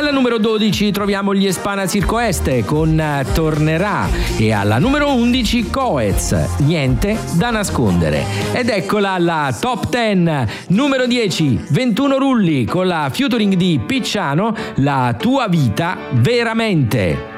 Alla numero 12 troviamo gli Espana Circo Este con Tornerà, e alla numero 11 Coez, Niente da nascondere. Ed eccola la top 10. Numero 10, 21 Rulli con la featuring di Picciano, La tua vita veramente.